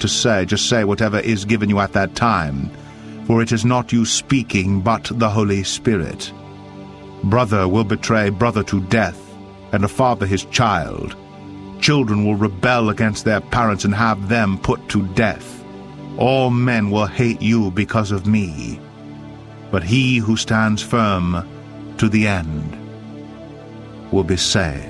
to say. Just say whatever is given you at that time, for it is not you speaking, but the Holy Spirit. Brother will betray brother to death, and a father his child. Children will rebel against their parents and have them put to death. All men will hate you because of me, but he who stands firm to the end will be saved.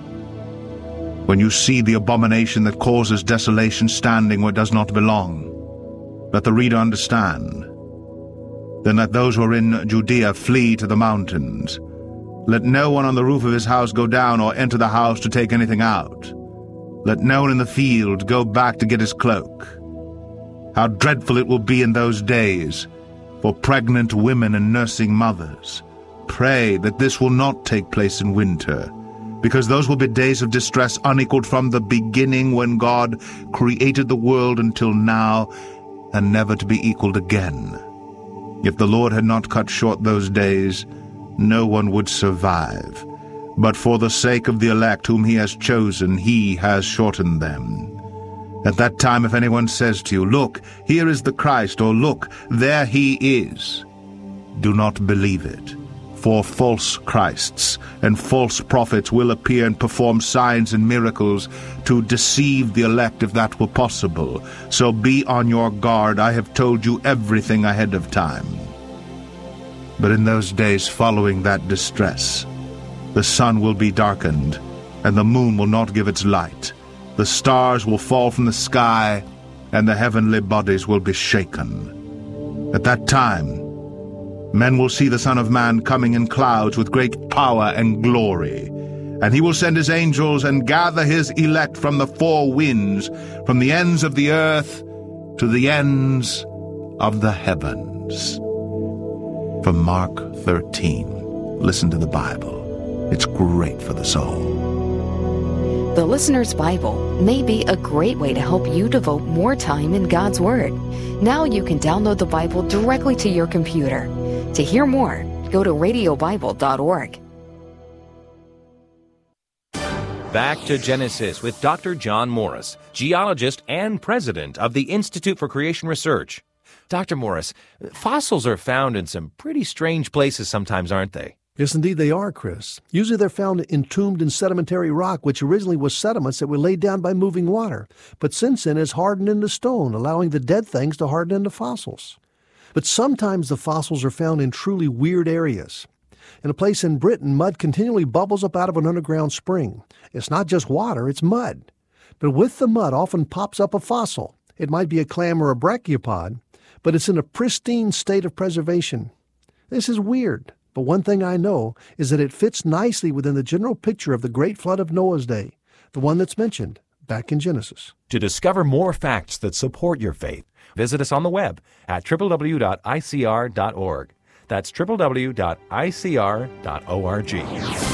When you see the abomination that causes desolation standing where it does not belong, let the reader understand. Then let those who are in Judea flee to the mountains. Let no one on the roof of his house go down or enter the house to take anything out. Let no one in the field go back to get his cloak. How dreadful it will be in those days for pregnant women and nursing mothers. Pray that this will not take place in winter, because those will be days of distress unequaled from the beginning when God created the world until now, and never to be equaled again. If the Lord had not cut short those days, no one would survive. But for the sake of the elect whom he has chosen, he has shortened them. At that time, if anyone says to you, "Look, here is the Christ," or "Look, there he is," do not believe it. For false Christs and false prophets will appear and perform signs and miracles to deceive the elect, if that were possible. So be on your guard. I have told you everything ahead of time. But in those days following that distress, the sun will be darkened, and the moon will not give its light. The stars will fall from the sky, and the heavenly bodies will be shaken. At that time, men will see the Son of Man coming in clouds with great power and glory. And he will send his angels and gather his elect from the four winds, from the ends of the earth to the ends of the heavens. From Mark 13. Listen to the Bible. It's great for the soul. The Listener's Bible may be a great way to help you devote more time in God's Word. Now you can download the Bible directly to your computer. To hear more, go to radiobible.org. Back to Genesis with Dr. John Morris, geologist and president of the Institute for Creation Research. Dr. Morris, fossils are found in some pretty strange places sometimes, aren't they? Yes, indeed they are, Chris. Usually they're found entombed in sedimentary rock, which originally was sediments that were laid down by moving water, but since then has hardened into stone, allowing the dead things to harden into fossils. But sometimes the fossils are found in truly weird areas. In a place in Britain, mud continually bubbles up out of an underground spring. It's not just water, it's mud. But with the mud often pops up a fossil. It might be a clam or a brachiopod, but it's in a pristine state of preservation. This is weird, but one thing I know is that it fits nicely within the general picture of the great flood of Noah's day, the one that's mentioned back in Genesis. To discover more facts that support your faith, visit us on the web at www.icr.org. That's www.icr.org.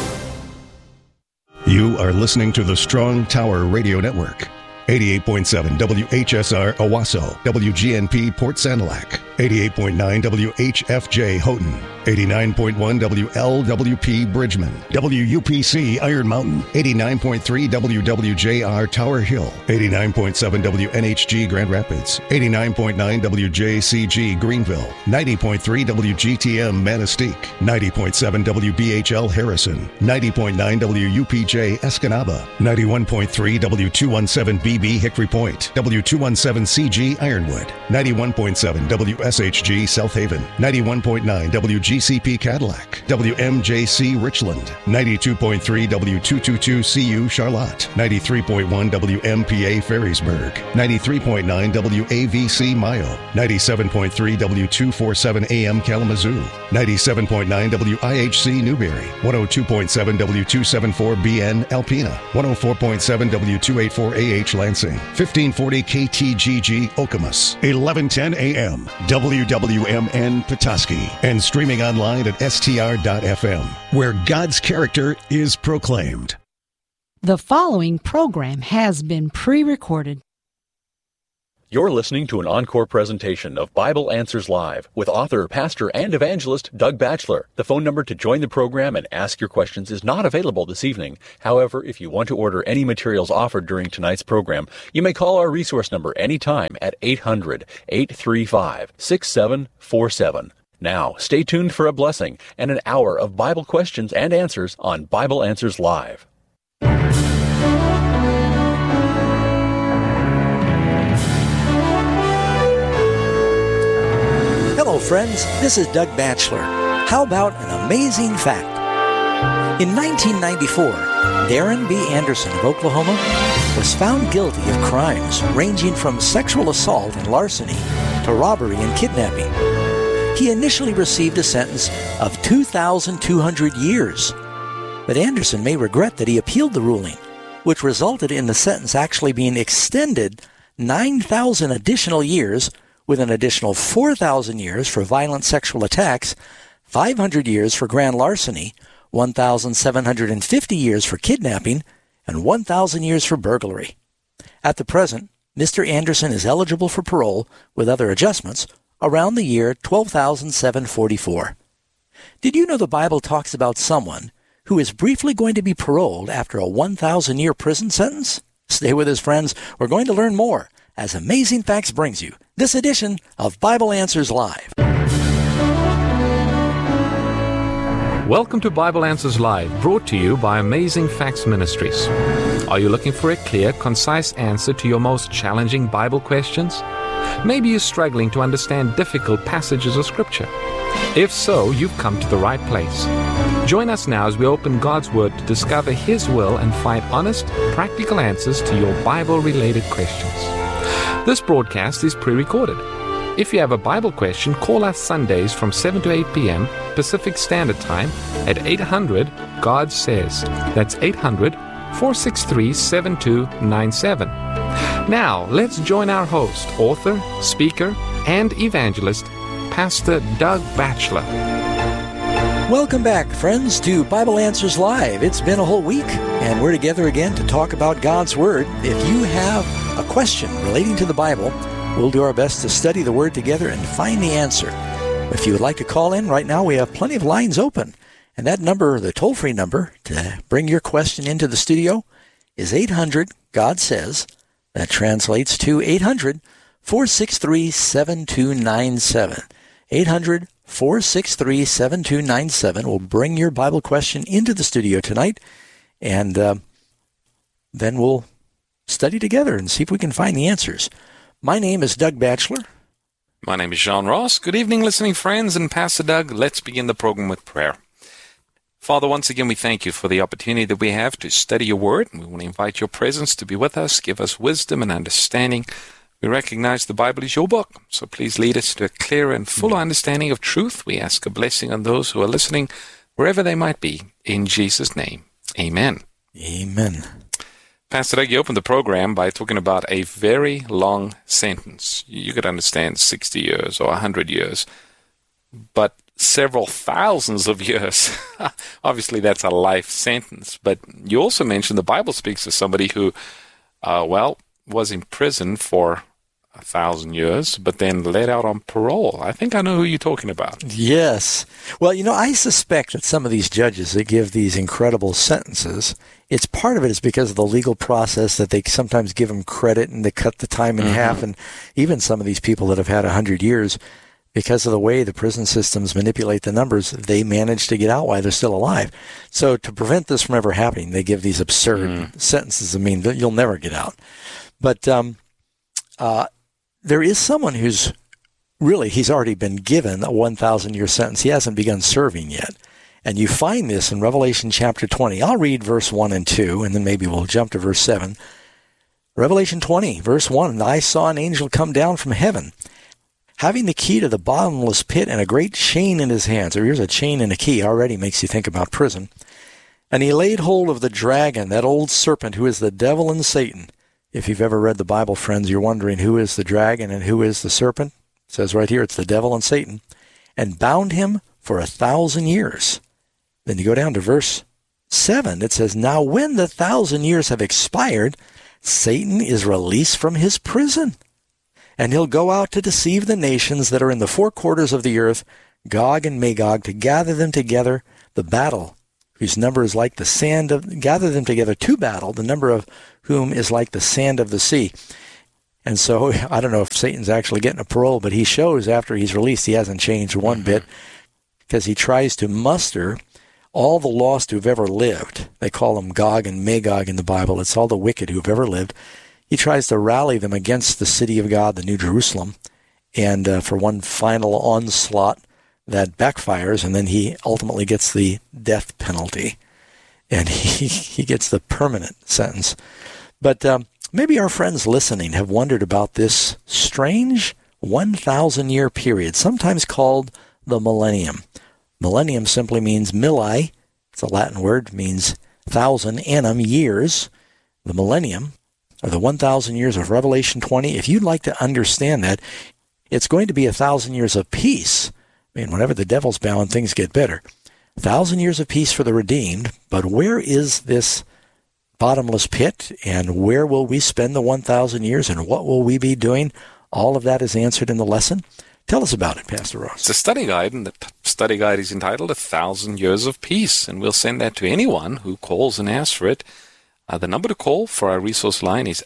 You are listening to the Strong Tower Radio Network. 88.7 WHSR Owasso, WGNP Port Sanilac, 88.9 WHFJ Houghton, 89.1 WLWP Bridgman, WUPC Iron Mountain, 89.3 WWJR Tower Hill, 89.7 WNHG Grand Rapids, 89.9 WJCG Greenville, 90.3 WGTM Manistee, 90.7 WBHL Harrison, 90.9 WUPJ Escanaba, 91.3 W217BB Hickory Point, W217CG Ironwood, 91.7 WSHG South Haven, 91.9 WGCP Cadillac, WMJC Richland, 92.3 W222CU Charlotte, 93.1 WMPA Ferrysburg, 93.9 WAVC Mayo, 97.3 W247 AM Kalamazoo, 97.9 WIHC Newberry, 102.7 W274BN Alpena, 104.7 W284AH Lansing, 1540 KTGG Okemos, 1110 AM WWMN Petoskey, and streaming online at str.fm, where God's character is proclaimed. The following program has been pre-recorded. You're listening to an encore presentation of Bible Answers Live with author, pastor, and evangelist Doug Batchelor. The phone number to join the program and ask your questions is not available this evening. However, if you want to order any materials offered during tonight's program, you may call our resource number anytime at 800-835-6747. Now, stay tuned for a blessing and an hour of Bible questions and answers on Bible Answers Live. Hello, friends. This is Doug Batchelor. How about an amazing fact? In 1994, Darren B. Anderson of Oklahoma was found guilty of crimes ranging from sexual assault and larceny to robbery and kidnapping. He initially received a sentence of 2,200 years. But Anderson may regret that he appealed the ruling, which resulted in the sentence actually being extended 9,000 additional years, with an additional 4,000 years for violent sexual attacks, 500 years for grand larceny, 1,750 years for kidnapping, and 1,000 years for burglary. At the present, Mr. Anderson is eligible for parole, with other adjustments, around the year 12,744. Did you know the Bible talks about someone who is briefly going to be paroled after a 1,000-year prison sentence? Stay with us, friends. We're going to learn more as Amazing Facts brings you this edition of Bible Answers Live. Welcome to Bible Answers Live, brought to you by Amazing Facts Ministries. Are you looking for a clear, concise answer to your most challenging Bible questions? Maybe you're struggling to understand difficult passages of Scripture. If so, you've come to the right place. Join us now as we open God's Word to discover His will and find honest, practical answers to your Bible-related questions. This broadcast is pre-recorded. If you have a Bible question, call us Sundays from 7 to 8 p.m. Pacific Standard Time at 800-GOD-SAYS. That's 800-463-7297. Now, let's join our host, author, speaker, and evangelist, Pastor Doug Batchelor. Welcome back, friends, to Bible Answers Live. It's been a whole week, and we're together again to talk about God's Word. If you have a question relating to the Bible, we'll do our best to study the Word together and find the answer. If you would like to call in, right now we have plenty of lines open. And that number, the toll-free number, to bring your question into the studio is 800-GOD-SAYS. That translates to 800-463-7297. 800-463-7297. We'll bring your Bible question into the studio tonight, and then we'll study together and see if we can find the answers. My name is Doug Batchelor. My name is John Ross. Good evening, listening friends, and Pastor Doug, let's begin the program with prayer. Father, once again, we thank you for the opportunity that we have to study your word, and we want to invite your presence to be with us, give us wisdom and understanding. We recognize the Bible is your book, so please lead us to a clear and full understanding of truth. We ask a blessing on those who are listening, wherever they might be, in Jesus' name. Amen. Amen. Pastor Doug, you opened the program by talking about a very long sentence. You could understand 60 years or 100 years, but several thousands of years. Obviously, that's a life sentence. But you also mentioned the Bible speaks of somebody who, was in prison for 1,000 years, but then let out on parole. I think I know who you're talking about. Yes. Well, I suspect that some of these judges that give these incredible sentences, part of it is because of the legal process that they sometimes give them credit and they cut the time in half. And even some of these people that have had 100 years, because of the way the prison systems manipulate the numbers, they manage to get out while they're still alive. So to prevent this from ever happening, they give these absurd sentences that mean that you'll never get out. But there is someone who's he's already been given a 1,000-year sentence. He hasn't begun serving yet. And you find this in Revelation chapter 20. I'll read verse 1 and 2, and then maybe we'll jump to verse 7. Revelation 20, verse 1, "And I saw an angel come down from heaven, having the key to the bottomless pit and a great chain in his hand." So here's a chain and a key. Already makes you think about prison. "And he laid hold of the dragon, that old serpent, who is the devil and Satan." If you've ever read the Bible, friends, you're wondering who is the dragon and who is the serpent. It says right here, it's the devil and Satan. "And bound him for 1,000 years. Then you go down to verse 7. It says, "Now when the 1,000 years have expired, Satan is released from his prison and he'll go out to deceive the nations that are in the four quarters of the earth, Gog and Magog, to gather them together, the battle, whose number is like the sand of, gather them together to battle, the number of whom is like the sand of the sea. And so, I don't know if Satan's actually getting a parole, but he shows after he's released he hasn't changed one bit, because he tries to muster all the lost who've ever lived. They call them Gog and Magog in the Bible. It's all the wicked who've ever lived. He tries to rally them against the city of God, the New Jerusalem, and for one final onslaught that backfires, and then he ultimately gets the death penalty, and he gets the permanent sentence. But maybe our friends listening have wondered about this strange 1,000-year period, sometimes called the millennium. Millennium simply means milli. It's a Latin word, means 1,000, annum, years. The millennium, or the 1,000 years of Revelation 20. If you'd like to understand that, it's going to be 1,000 years of peace. I mean, whenever the devil's bound, things get better. 1,000 years of peace for the redeemed, but where is this bottomless pit, and where will we spend the 1,000 years, and what will we be doing? All of that is answered in the lesson. Tell us about it, Pastor Ross. It's a study guide, and the study guide is entitled 1,000 Years of Peace, and we'll send that to anyone who calls and asks for it. The number to call for our resource line is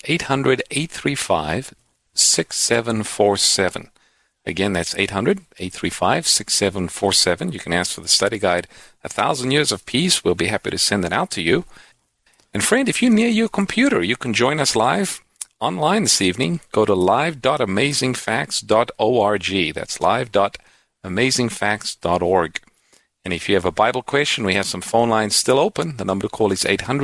800-835-6747. Again, that's 800-835-6747. You can ask for the study guide, 1,000 Years of Peace. We'll be happy to send that out to you. And friend, if you're near your computer, you can join us live online this evening. Go to live.amazingfacts.org. That's live.amazingfacts.org. And if you have a Bible question, we have some phone lines still open. The number to call is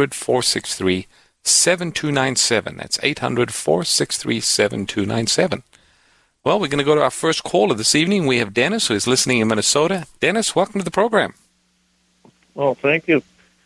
800-463-7297. That's 800-463-7297. Well, we're going to go to our first caller this evening. We have Dennis, who is listening in Minnesota. Dennis, welcome to the program. Well, thank you,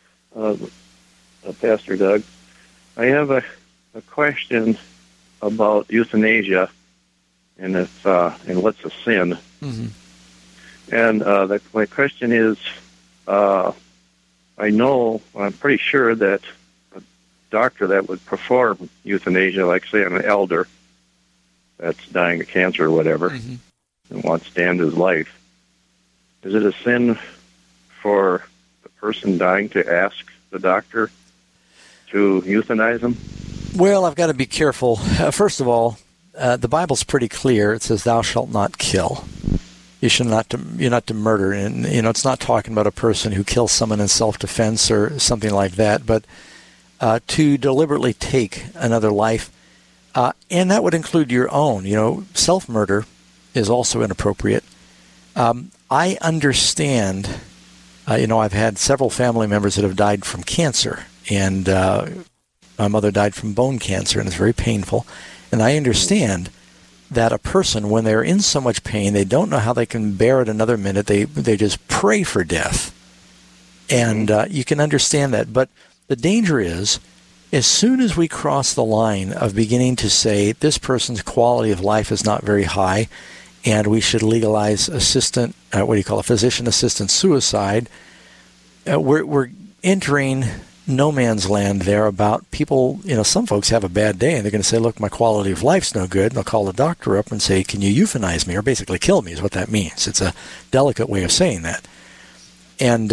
Pastor Doug. I have a question about euthanasia, and it's and what's a sin. Mm-hmm. And my question is, I'm pretty sure that a doctor that would perform euthanasia, like say an elder that's dying of cancer or whatever, mm-hmm. and wants to end his life, is it a sin for the person dying to ask the doctor to euthanize him? Well, I've got to be careful. First of all, the Bible's pretty clear. It says, "Thou shalt not kill." You're not to murder, and it's not talking about a person who kills someone in self-defense or something like that, but to deliberately take another life, and that would include your own. Self-murder is also inappropriate. I understand. I've had several family members that have died from cancer, and my mother died from bone cancer, and it's very painful. And I understand that a person, when they're in so much pain, they don't know how they can bear it another minute. They just pray for death. And you can understand that. But the danger is, as soon as we cross the line of beginning to say this person's quality of life is not very high, and we should legalize physician-assisted suicide, we're entering no man's land there about people. Some folks have a bad day and they're going to say, look, my quality of life's no good. And they'll call the doctor up and say, can you euthanize me, or basically kill me is what that means. It's a delicate way of saying that. And,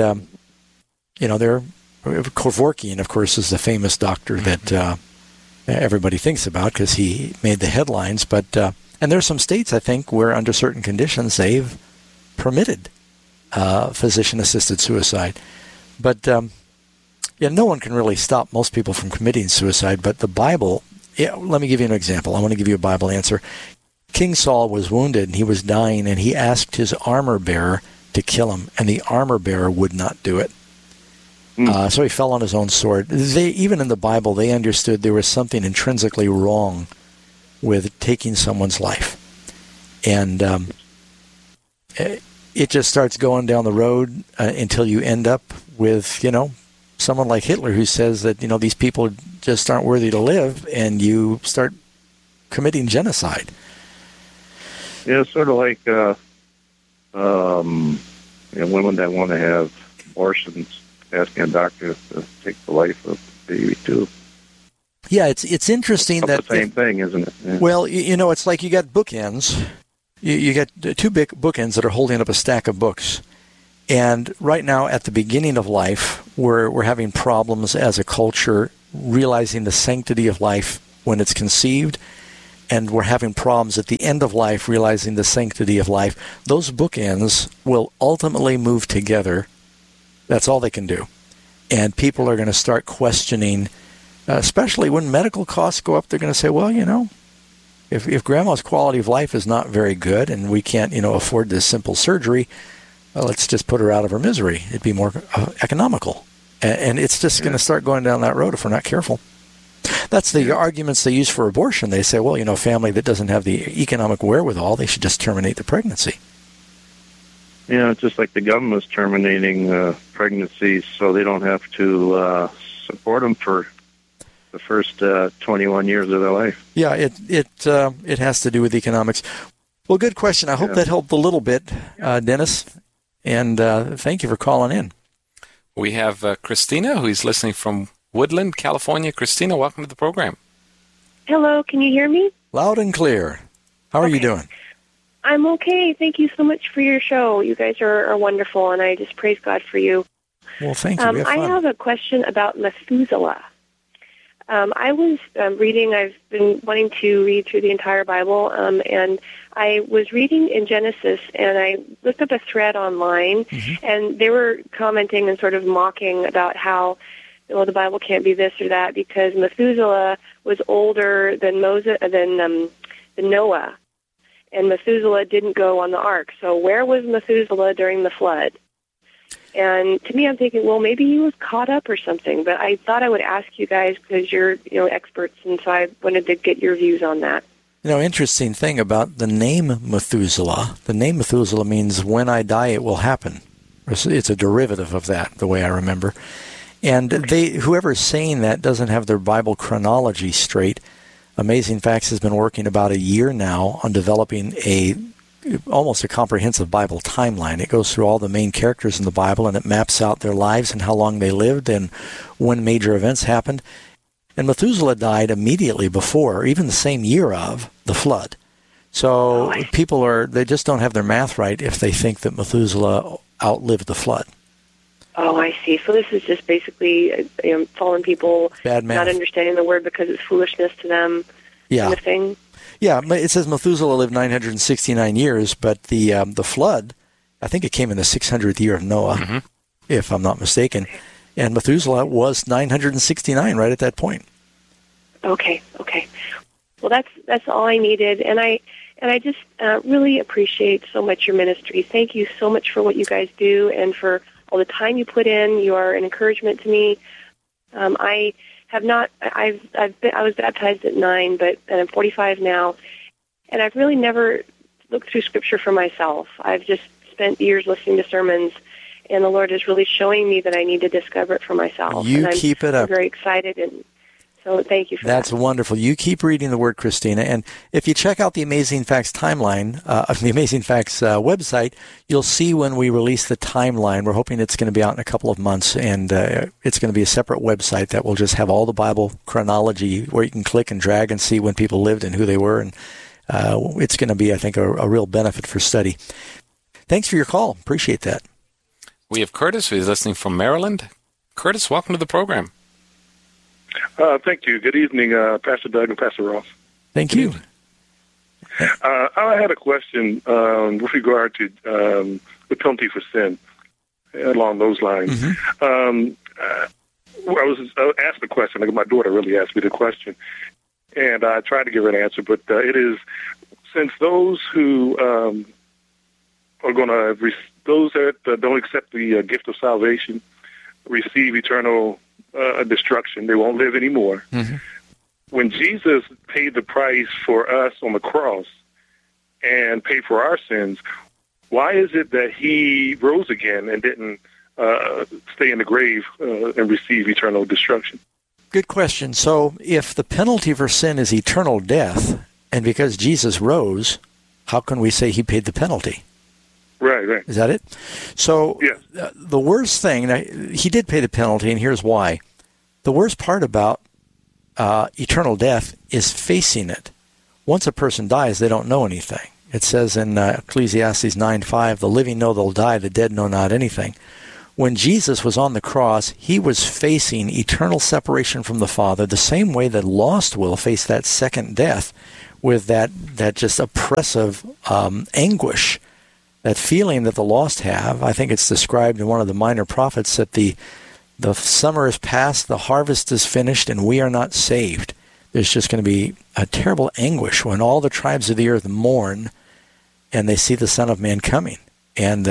Kevorkian, of course, is the famous doctor that everybody thinks about because he made the headlines. But and there's some states, I think, where under certain conditions they've permitted physician-assisted suicide. But no one can really stop most people from committing suicide, but the Bible, let me give you an example. I want to give you a Bible answer. King Saul was wounded, and he was dying, and he asked his armor-bearer to kill him, and the armor-bearer would not do it. So he fell on his own sword. Even in the Bible, they understood there was something intrinsically wrong with taking someone's life. And it just starts going down the road until you end up with, someone like Hitler who says that, these people just aren't worthy to live, and you start committing genocide. Yeah, it's sort of like women that want to have abortions asking a doctor to take the life of the baby, too. Yeah, it's interesting that the same thing, isn't it? Yeah. Well, it's like you got bookends. You got two big bookends that are holding up a stack of books. And right now, at the beginning of life, we're having problems as a culture realizing the sanctity of life when it's conceived, and we're having problems at the end of life realizing the sanctity of life. Those bookends will ultimately move together. That's all they can do. And people are going to start questioning, especially when medical costs go up, they're going to say, well, if grandma's quality of life is not very good and we can't, afford this simple surgery, well, let's just put her out of her misery. It'd be more economical. And it's just going to start going down that road if we're not careful. That's the arguments they use for abortion. They say, well, a family that doesn't have the economic wherewithal, they should just terminate the pregnancy. Yeah, it's just like the government's terminating pregnancies so they don't have to support them for the first 21 years of their life. Yeah, it has to do with economics. Well, good question. I hope that helped a little bit, Dennis. And thank you for calling in. We have Christina, who is listening from Woodland, California. Christina, welcome to the program. Hello, can you hear me? Loud and clear. How are you doing? I'm okay. Thank you so much for your show. You guys are wonderful, and I just praise God for you. Well, thank you. I have a question about Methuselah. I was reading, I've been wanting to read through the entire Bible, and I was reading in Genesis, and I looked up a thread online, and they were commenting and sort of mocking about how, the Bible can't be this or that because Methuselah was older than Noah, and Methuselah didn't go on the ark. So where was Methuselah during the flood? And to me, I'm thinking, well, maybe he was caught up or something. But I thought I would ask you guys because you're, experts, and so I wanted to get your views on that. Interesting thing about the name Methuselah. The name Methuselah means when I die, it will happen. It's a derivative of that, the way I remember. And whoever's saying that doesn't have their Bible chronology straight. Amazing Facts has been working about a year now on developing almost a comprehensive Bible timeline. It goes through all the main characters in the Bible, and it maps out their lives and how long they lived and when major events happened. And Methuselah died immediately before, or even the same year of, the flood. So people they just don't have their math right if they think that Methuselah outlived the flood. Oh, I see. So this is just basically fallen people Bad math. Not understanding the word because it's foolishness to them kind of thing? Yeah, it says Methuselah lived 969 years, but the flood, I think it came in the 600th year of Noah, if I'm not mistaken. And Methuselah was 969 right at that point. Okay. Well, that's all I needed, and I just really appreciate so much your ministry. Thank you so much for what you guys do and for all the time you put in. You are an encouragement to me. I was baptized at 9, but I'm 45 now, and I've really never looked through Scripture for myself. I've just spent years listening to sermons, and the Lord is really showing me that I need to discover it for myself. Keep it up. I'm very excited, and so thank you for that. That's wonderful. You keep reading the Word, Christina. And if you check out the Amazing Facts timeline, the Amazing Facts website, you'll see when we release the timeline. We're hoping it's going to be out in a couple of months, and it's going to be a separate website that will just have all the Bible chronology where you can click and drag and see when people lived and who they were. And it's going to be, I think, a real benefit for study. Thanks for your call. Appreciate that. We have Curtis, who is listening from Maryland. Curtis, welcome to the program. Thank you. Good evening, Pastor Doug and Pastor Ross. Thank you. I had a question with regard to the penalty for sin along those lines. I was asked a question. Like my daughter really asked me the question, and I tried to give her an answer. But it is, since those who are going to, those that don't accept the gift of salvation receive eternal destruction. They won't live anymore. When Jesus paid the price for us on the cross and paid for our sins, why is it that he rose again and didn't stay in the grave and receive eternal destruction? Good question. So if the penalty for sin is eternal death, and because Jesus rose, how can we say he paid the penalty? Right. Is that it? So the worst thing, he did pay the penalty, and here's why. The worst part about eternal death is facing it. Once a person dies, they don't know anything. It says in Ecclesiastes 9:5, the living know they'll die, the dead know not anything. When Jesus was on the cross, he was facing eternal separation from the Father, the same way that lost will face that second death, with that just oppressive anguish, that feeling that the lost have. I think it's described in one of the minor prophets that the summer is past, the harvest is finished, and we are not saved. There's just going to be a terrible anguish when all the tribes of the earth mourn and they see the Son of Man coming. And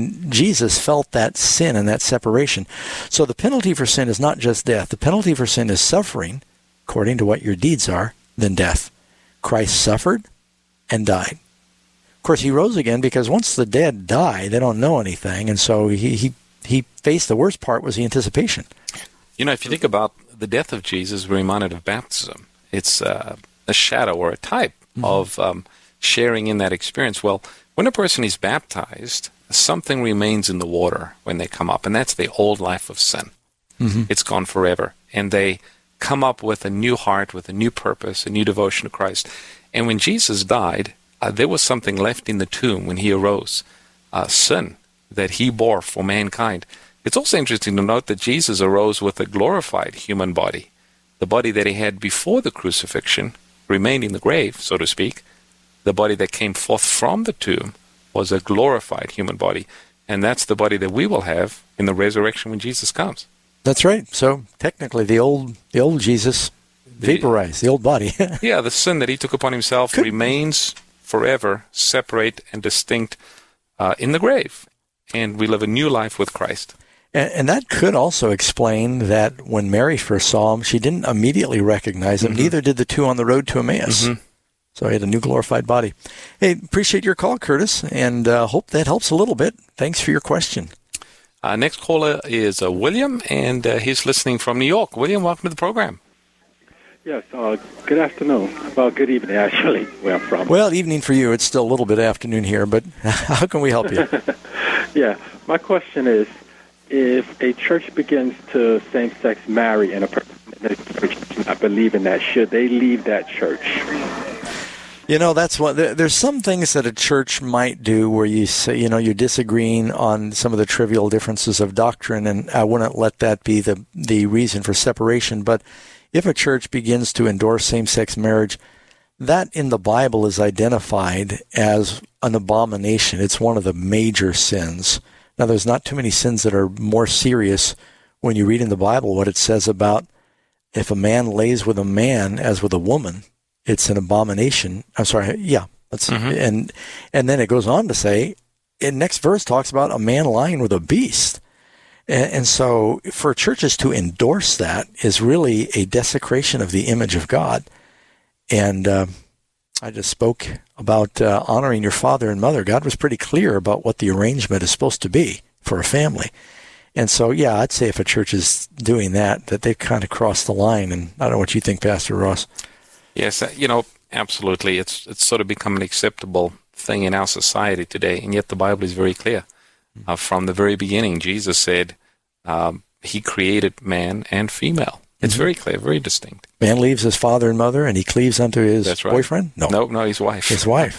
Jesus felt that sin and that separation. So the penalty for sin is not just death. The penalty for sin is suffering, according to what your deeds are, than death. Christ suffered and died. Of course, he rose again because once the dead die, they don't know anything. And so he faced the worst part was the anticipation. You know, if you think about the death of Jesus, we're reminded of baptism. It's a shadow or a type of sharing in that experience. Well, when a person is baptized, something remains in the water when they come up, and that's the old life of sin. It's gone forever. And they come up with a new heart, with a new purpose, a new devotion to Christ. And when Jesus died, there was something left in the tomb when he arose, sin that he bore for mankind. It's also interesting to note that Jesus arose with a glorified human body. The body that he had before the crucifixion remained in the grave, so to speak. The body that came forth from the tomb was a glorified human body. And that's the body that we will have in the resurrection when Jesus comes. That's right. So technically the old Jesus vaporized, the old body. Yeah, the sin that he took upon himself remains forever separate and distinct in the grave. And we live a new life with Christ. And that could also explain that when Mary first saw him, she didn't immediately recognize him. Neither did the two on the road to Emmaus. So he had a new glorified body. Hey, appreciate your call, Curtis, and hope that helps a little bit. Thanks for your question. Next caller is William, and he's listening from New York. William, welcome to the program. Yes, good afternoon. Well, good evening, actually, where I'm from. Well, evening for you. It's still a little bit afternoon here, but how can we help you? Yeah, my question is, if a church begins to same-sex marry and a person in the church does not believe in that, should they leave that church? You know, that's what there's some things that a church might do where you say, you know, you're disagreeing on some of the trivial differences of doctrine, and I wouldn't let that be the reason for separation. But if a church begins to endorse same-sex marriage, that in the Bible is identified as an abomination. It's one of the major sins. Now, there's not too many sins that are more serious when you read in the Bible what it says about if a man lays with a man as with a woman, it's an abomination. I'm sorry, yeah. And then it goes on to say, the next verse talks about a man lying with a beast. And so for churches to endorse that is really a desecration of the image of God. And I just spoke about honoring your father and mother. God was pretty clear about what the arrangement is supposed to be for a family. And so, yeah, I'd say if a church is doing that they've kind of crossed the line. And I don't know what you think, Pastor Ross. Yes, you know, absolutely. It's sort of become an acceptable thing in our society today, and yet the Bible is very clear. From the very beginning, Jesus said he created man and female. It's very clear, very distinct. Man leaves his father and mother, and he cleaves unto his boyfriend? No, his wife. His wife.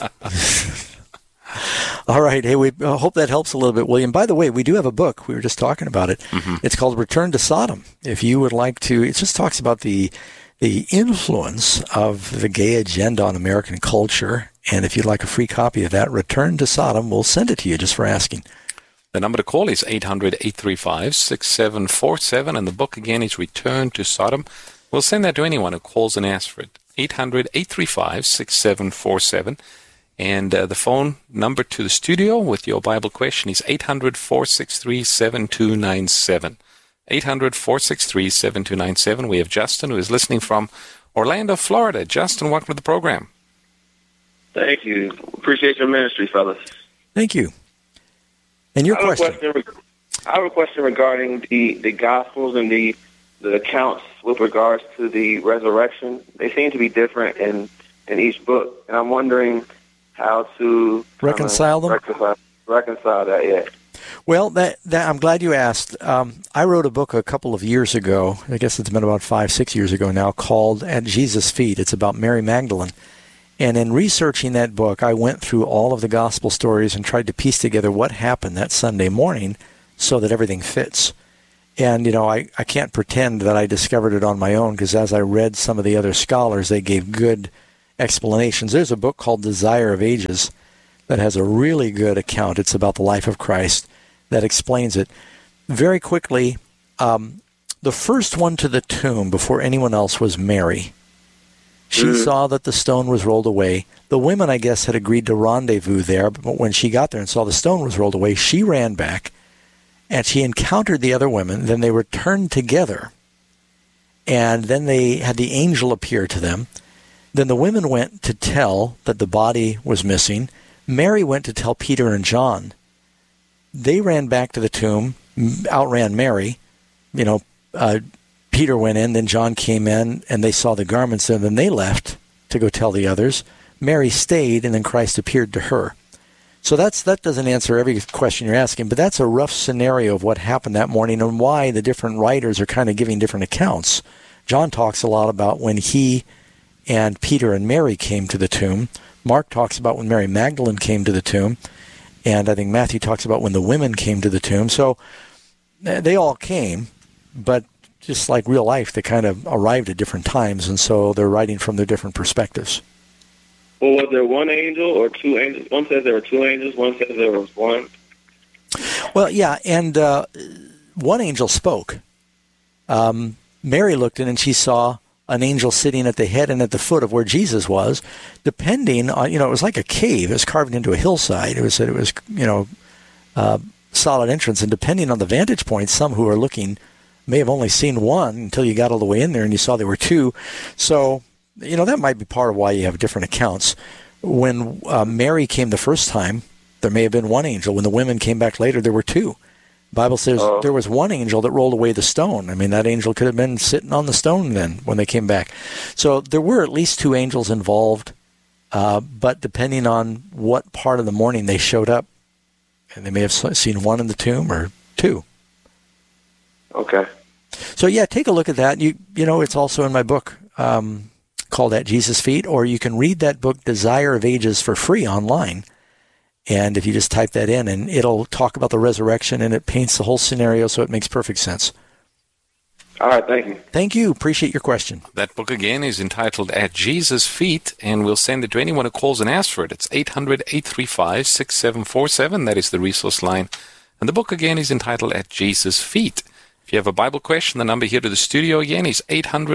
All right. Hey, we hope that helps a little bit, William. By the way, we do have a book. We were just talking about it. It's called Return to Sodom. If you would like to, it just talks about the influence of the gay agenda on American culture. And if you'd like a free copy of that, Return to Sodom, we'll send it to you just for asking. The number to call is 800-835-6747, and the book again is Return to Sodom. We'll send that to anyone who calls and asks for it. 800-835-6747. And the phone number to the studio with your Bible question is 800-463-7297. 800-463-7297. We have Justin, who is listening from Orlando, Florida. Justin, welcome to the program. Thank you. Appreciate your ministry, fellas. Thank you. And your question? I have a question regarding the Gospels and the accounts with regards to the resurrection. They seem to be different in each book, and I'm wondering how to reconcile them. Reconcile that, yeah. Well, I'm glad you asked. I wrote a book a couple of years ago, I guess it's been about 5-6 years ago now, called At Jesus' Feet. It's about Mary Magdalene. And in researching that book, I went through all of the gospel stories and tried to piece together what happened that Sunday morning so that everything fits. And, I can't pretend that I discovered it on my own, because as I read some of the other scholars, they gave good explanations. There's a book called Desire of Ages that has a really good account. It's about the life of Christ that explains it. Very quickly, the first one to the tomb before anyone else was Mary. She saw that the stone was rolled away. The women, I guess, had agreed to rendezvous there, but when she got there and saw the stone was rolled away, she ran back, and she encountered the other women. Then they returned together, and then they had the angel appear to them. Then the women went to tell that the body was missing. Mary went to tell Peter and John. They ran back to the tomb, outran Mary. Peter went in, then John came in, and they saw the garments, and then they left to go tell the others. Mary stayed, and then Christ appeared to her. So that doesn't answer every question you're asking, but that's a rough scenario of what happened that morning and why the different writers are kind of giving different accounts. John talks a lot about when he and Peter and Mary came to the tomb. Mark talks about when Mary Magdalene came to the tomb. And I think Matthew talks about when the women came to the tomb. So they all came, but just like real life, they kind of arrived at different times, and so they're writing from their different perspectives. Well, was there one angel or two angels? One says there were two angels, one says there was one. Well, yeah, and one angel spoke. Mary looked in and she saw an angel sitting at the head and at the foot of where Jesus was, depending on, it was like a cave. It was carved into a hillside. It was solid entrance, and depending on the vantage point, some who are looking may have only seen one until you got all the way in there and you saw there were two. So, that might be part of why you have different accounts. When Mary came the first time, there may have been one angel. When the women came back later, there were two. The Bible says there was one angel that rolled away the stone. I mean, that angel could have been sitting on the stone then when they came back. So there were at least two angels involved, but depending on what part of the morning they showed up, and they may have seen one in the tomb or two. Okay. So, yeah, take a look at that. It's also in my book called At Jesus' Feet, or you can read that book, Desire of Ages, for free online. And if you just type that in, and it'll talk about the resurrection, and it paints the whole scenario so it makes perfect sense. All right, thank you. Thank you. Appreciate your question. That book, again, is entitled At Jesus' Feet, and we'll send it to anyone who calls and asks for it. It's 800-835-6747. That is the resource line. And the book, again, is entitled At Jesus' Feet. If you have a Bible question, the number here to the studio again is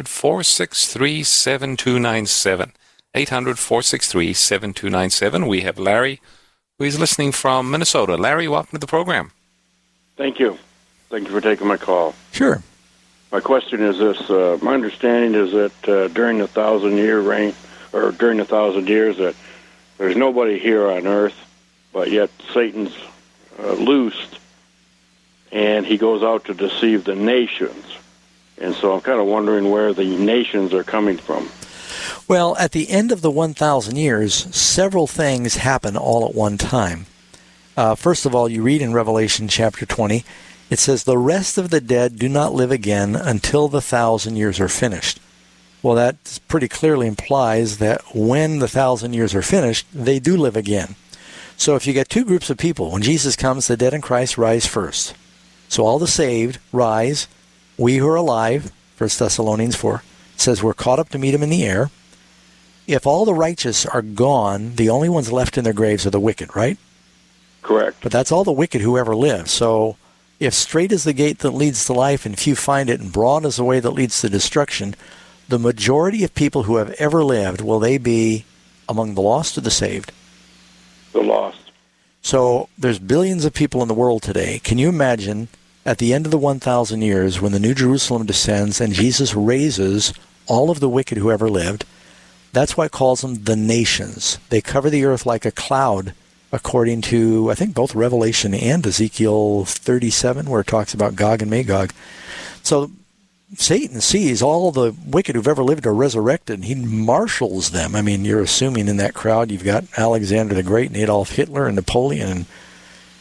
800-463-7297. 800-463-7297. We have Larry, who is listening from Minnesota. Larry, welcome to the program. Thank you. Thank you for taking my call. Sure. My question is this. My understanding is that during the 1,000-year reign, or during the 1,000 years, that there's nobody here on earth, but yet Satan's loosed, and he goes out to deceive the nations. And so I'm kind of wondering where the nations are coming from. Well, at the end of the 1,000 years, several things happen all at one time. First of all, you read in Revelation chapter 20, it says, the rest of the dead do not live again until the 1,000 years are finished. Well, that pretty clearly implies that when the 1,000 years are finished, they do live again. So if you get two groups of people, when Jesus comes, the dead in Christ rise first. So all the saved rise. We who are alive, 1 Thessalonians 4, says we're caught up to meet him in the air. If all the righteous are gone, the only ones left in their graves are the wicked, right? Correct. But that's all the wicked who ever lived. So if straight is the gate that leads to life and few find it, and broad is the way that leads to destruction, the majority of people who have ever lived, will they be among the lost or the saved? The lost. So there's billions of people in the world today. Can you imagine at the end of the 1,000 years when the New Jerusalem descends and Jesus raises all of the wicked who ever lived? That's why it calls them the nations. They cover the earth like a cloud, according to, I think, both Revelation and Ezekiel 37, where it talks about Gog and Magog. So Satan sees all the wicked who've ever lived are resurrected, and he marshals them. I mean, you're assuming in that crowd you've got Alexander the Great and Adolf Hitler and Napoleon and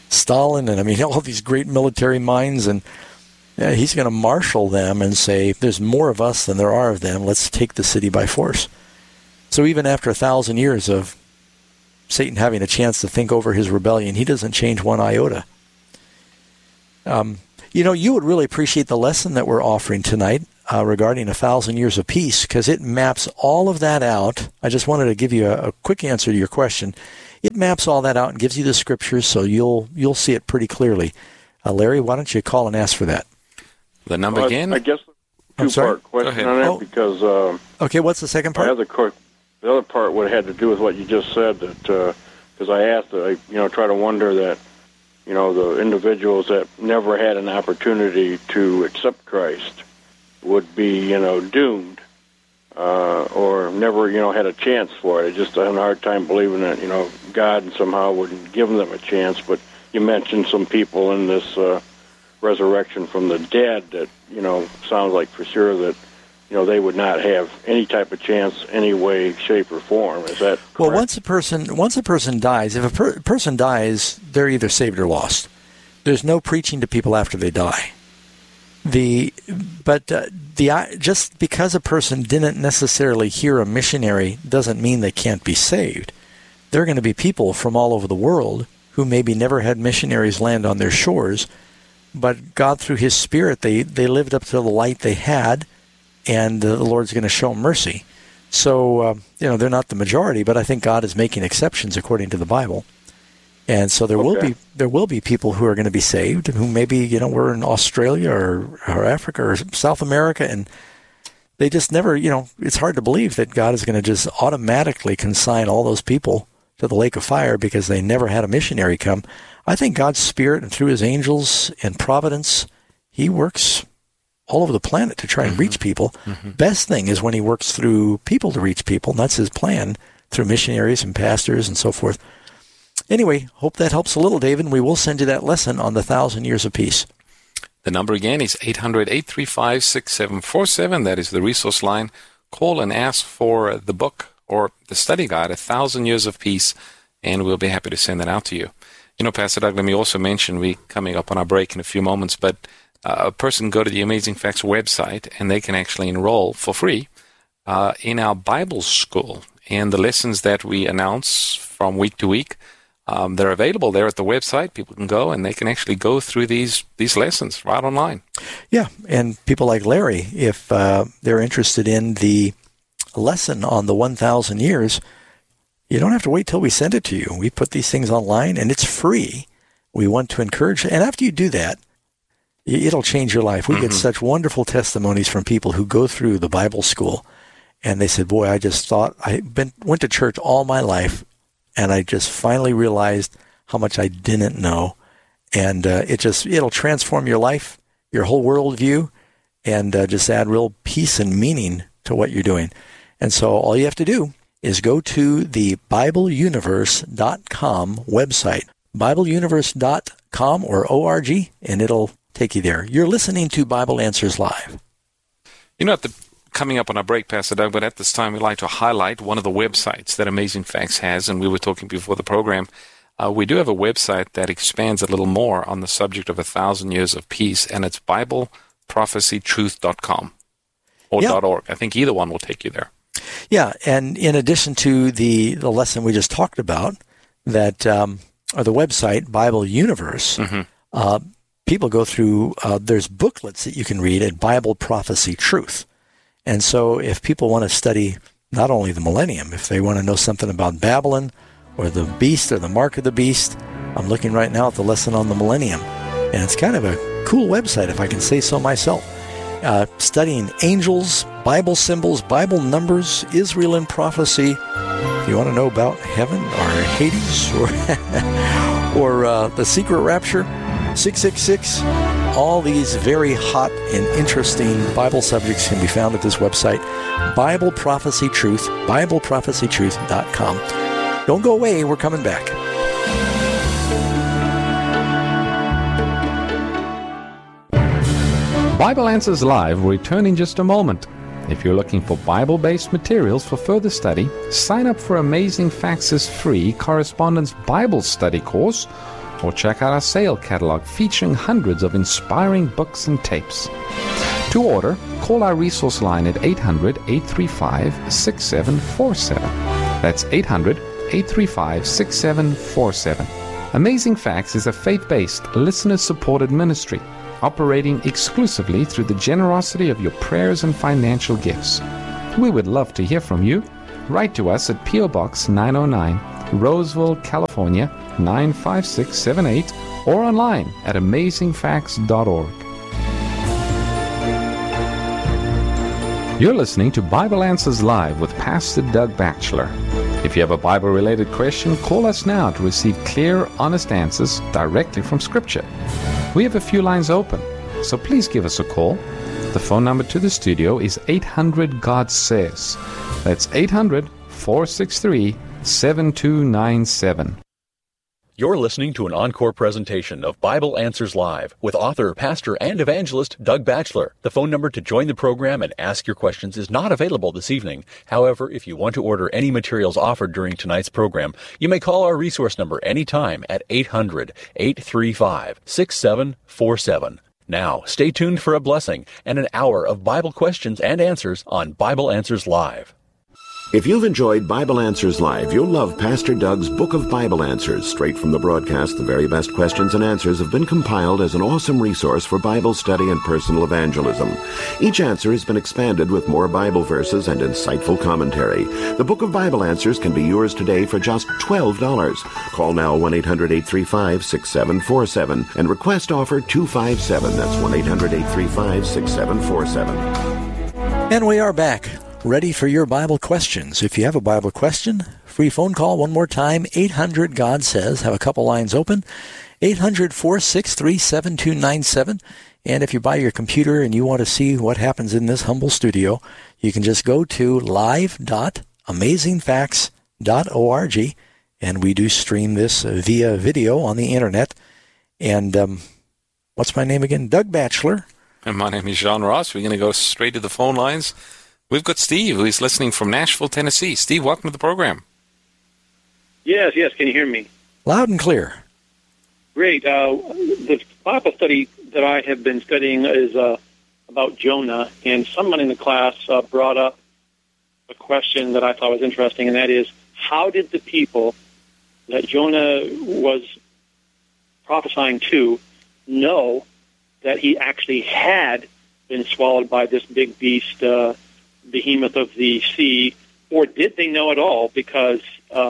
Stalin, and I mean all these great military minds, and he's going to marshal them and say, there's more of us than there are of them. Let's take the city by force. So even after 1,000 years of Satan having a chance to think over his rebellion, he doesn't change one iota. You would really appreciate the lesson that we're offering tonight regarding 1,000 years of peace, because it maps all of that out. I just wanted to give you a quick answer to your question. It maps all that out and gives you the scriptures, so you'll see it pretty clearly. Larry, why don't you call and ask for that? The number again? I guess two-part question on that, because... okay, what's the second part? The other part would have had to do with what you just said, that because I asked, try to wonder that, the individuals that never had an opportunity to accept Christ would be, doomed, or never, had a chance for it. I just had a hard time believing that, God somehow wouldn't give them a chance. But you mentioned some people in this resurrection from the dead that, sounds like for sure that, they would not have any type of chance, any way, shape, or form. Is that correct? Well, once a person dies, if a person dies, they're either saved or lost. There's no preaching to people after they die. Just because a person didn't necessarily hear a missionary doesn't mean they can't be saved. There are going to be people from all over the world who maybe never had missionaries land on their shores, but God, through His Spirit, they lived up to the light they had, and the Lord's going to show them mercy. So, they're not the majority, but I think God is making exceptions according to the Bible. And so there will be people who are going to be saved, who maybe, were in Australia or Africa or South America, and they just never, it's hard to believe that God is going to just automatically consign all those people to the lake of fire because they never had a missionary come. I think God's Spirit, and through His angels and providence, He works all over the planet to try and reach people. Mm-hmm. Best thing is when He works through people to reach people, and that's His plan, through missionaries and pastors and so forth. Anyway, hope that helps a little, David. We will send you that lesson on the 1,000 years of peace. The number again is 800-835-6747. That is the resource line. Call and ask for the book or the study guide, 1,000 Years of Peace, and we'll be happy to send that out to you. Pastor Doug, let me also mention, we're coming up on our break in a few moments, but a person can go to the Amazing Facts website, and they can actually enroll for free in our Bible school. And the lessons that we announce from week to week, they're available there at the website. People can go, and they can actually go through these lessons right online. Yeah, and people like Larry, if they're interested in the lesson on the 1,000 years, you don't have to wait till we send it to you. We put these things online, and it's free. We want to encourage, and after you do that, it'll change your life. We get such wonderful testimonies from people who go through the Bible school, and they said, boy, I just thought went to church all my life, and I just finally realized how much I didn't know. And it'll transform your life, your whole worldview, and just add real peace and meaning to what you're doing. And so all you have to do is go to the BibleUniverse.com website, BibleUniverse.com or ORG, and it'll take you there. You're listening to Bible Answers Live. Coming up on our break, Pastor Doug, but at this time we'd like to highlight one of the websites that Amazing Facts has, and we were talking before the program. We do have a website that expands a little more on the subject of 1,000 Years of Peace, and it's BibleProphecyTruth.com or .org. I think either one will take you there. Yeah, and in addition to the lesson we just talked about, that or the website, Bible Universe, people go through, there's booklets that you can read at Bible Prophecy Truth. And so if people want to study not only the millennium, if they want to know something about Babylon or the beast or the mark of the beast, I'm looking right now at the lesson on the millennium. And it's kind of a cool website, if I can say so myself. Studying angels, Bible symbols, Bible numbers, Israel in prophecy. If you want to know about heaven or Hades or the secret rapture, 666, all these very hot and interesting Bible subjects can be found at this website, Bible Prophecy Truth, BibleProphecyTruth.com. Don't go away, we're coming back. Bible Answers Live will return in just a moment. If you're looking for Bible-based materials for further study, sign up for Amazing Facts' free Correspondence Bible Study course, or check out our sale catalog featuring hundreds of inspiring books and tapes. To order, call our resource line at 800-835-6747. That's 800-835-6747. Amazing Facts is a faith-based, listener-supported ministry operating exclusively through the generosity of your prayers and financial gifts. We would love to hear from you. Write to us at P.O. Box 909, Roseville, California 95678, or online at amazingfacts.org. You're listening to Bible Answers Live with Pastor Doug Batchelor. If you have a Bible-related question, call us now to receive clear, honest answers directly from Scripture. We have a few lines open, so please give us a call. The phone number to the studio is 800-GOD-SAYS. That's 800-463-7297. You're listening to an encore presentation of Bible Answers Live with author, pastor, and evangelist Doug Batchelor. The phone number to join the program and ask your questions is not available this evening. However, if you want to order any materials offered during tonight's program, you may call our resource number anytime at 800-835-6747. Now, stay tuned for a blessing and an hour of Bible questions and answers on Bible Answers Live. If you've enjoyed Bible Answers Live, you'll love Pastor Doug's Book of Bible Answers. Straight from the broadcast, the very best questions and answers have been compiled as an awesome resource for Bible study and personal evangelism. Each answer has been expanded with more Bible verses and insightful commentary. The Book of Bible Answers can be yours today for just $12. Call now 1-800-835-6747 and request offer 257. That's 1-800-835-6747. And we are back. Ready for your Bible questions. If you have a Bible question, free phone call one more time, 800-GOD-SAYS. Have a couple lines open, 800-463-7297. And if you buy your computer and you want to see what happens in this humble studio, you can just go to live.amazingfacts.org, and we do stream this via video on the internet. And what's my name again? Doug Batchelor. And my name is John Ross. We're going to go straight to the phone lines. We've got Steve, who's listening from Nashville, Tennessee. Steve, welcome to the program. Yes. Can you hear me? Loud and clear. Great. The Bible study that I have been studying is about Jonah, and someone in the class brought up a question that I thought was interesting, and that is, how did the people that Jonah was prophesying to know that he actually had been swallowed by this big beast, behemoth of the sea, or did they know at all? Because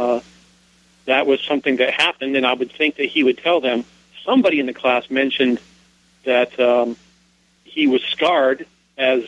that was something that happened, and I would think that he would tell them. Somebody in the class mentioned that he was scarred, as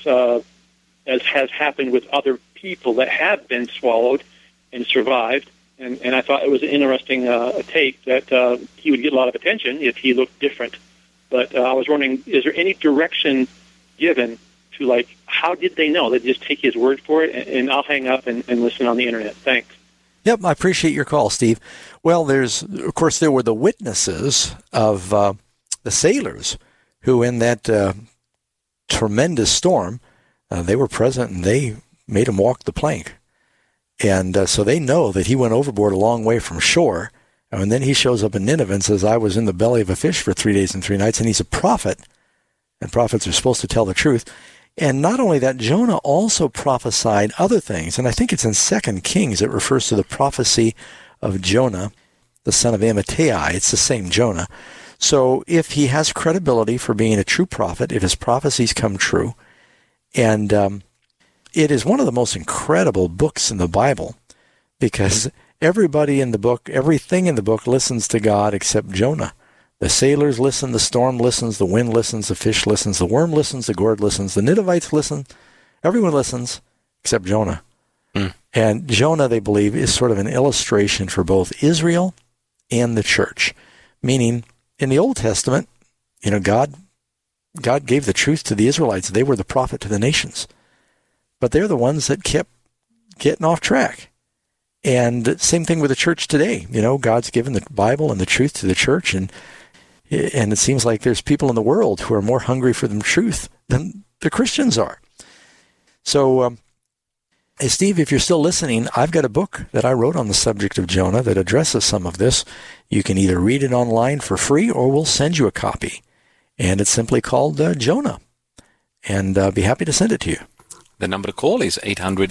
has happened with other people that have been swallowed and survived. And I thought it was an interesting take that he would get a lot of attention if he looked different. But I was wondering, is there any direction given to, like, how did they know? They just take his word for it, and I'll hang up and listen on the internet. Thanks. Yep, I appreciate your call, Steve. Well, there were the witnesses of the sailors who, in that tremendous storm, they were present and they made him walk the plank. And so they know that he went overboard a long way from shore. And then he shows up in Nineveh and says, I was in the belly of a fish for 3 days and 3 nights. And he's a prophet. And prophets are supposed to tell the truth. And not only that, Jonah also prophesied other things. And I think it's in 2 Kings. It refers to the prophecy of Jonah, the son of Amittai. It's the same Jonah. So if he has credibility for being a true prophet, if his prophecies come true, and it is one of the most incredible books in the Bible, because everybody in the book, everything in the book listens to God except Jonah. The sailors listen, the storm listens, the wind listens, the fish listens, the worm listens, the gourd listens, the Ninevites listen. Everyone listens except Jonah. And Jonah, they believe, is sort of an illustration for both Israel and the church. Meaning, in the Old Testament, God gave the truth to the Israelites. They were the prophet to the nations. But they're the ones that kept getting off track. And same thing with the church today. God's given the Bible and the truth to the church, and it seems like there's people in the world who are more hungry for the truth than the Christians are. So Hey, Steve, if you're still listening, I've got a book that I wrote on the subject of Jonah that addresses some of this. You can either read it online for free or we'll send you a copy. And it's simply called Jonah. And I'll be happy to send it to you. The number to call is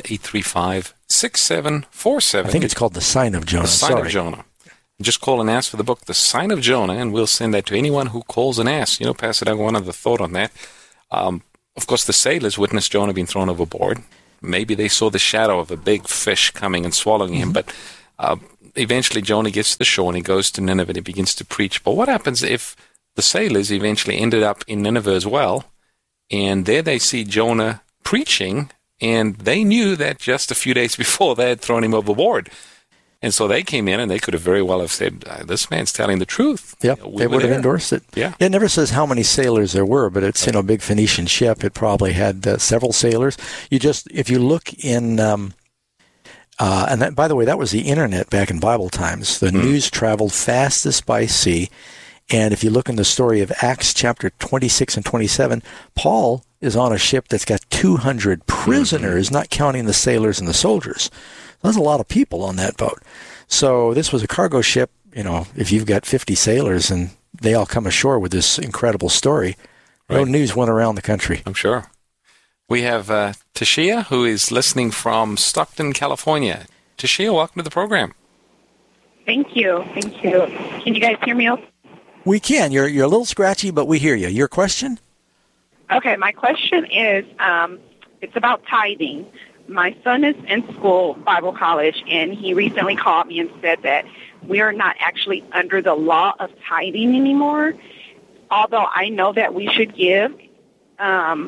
800-835-6747. I think it's called The Sign of Jonah. The Sign of Jonah. Just call and ask for the book, The Sign of Jonah, and we'll send that to anyone who calls and asks. You know, Pastor Doug, one other thought on that. Of course, the sailors witnessed Jonah being thrown overboard. Maybe they saw the shadow of a big fish coming and swallowing him, but eventually Jonah gets to the shore and he goes to Nineveh and he begins to preach. But what happens if the sailors eventually ended up in Nineveh as well, and there they see Jonah preaching, and they knew that just a few days before they had thrown him overboard. And so they came in and they could have very well have said, this man's telling the truth. Yeah, they would have endorsed it. Yeah. It never says how many sailors there were, but it's, a big Phoenician ship. It probably had several sailors. If you look in, and that, by the way, that was the internet back in Bible times. The news traveled fastest by sea. And if you look in the story of Acts chapter 26 and 27, Paul is on a ship that's got 200 prisoners, not counting the sailors and the soldiers. There's a lot of people on that boat. So this was a cargo ship. If you've got 50 sailors and they all come ashore with this incredible story, no news went around the country. I'm sure. We have Tashia, who is listening from Stockton, California. Tashia, welcome to the program. Thank you. Can you guys hear me okay? We can. You're a little scratchy, but we hear you. Your question? Okay, my question is, it's about tithing. My son is in school, Bible college, and he recently called me and said that we are not actually under the law of tithing anymore, although I know that we should give, but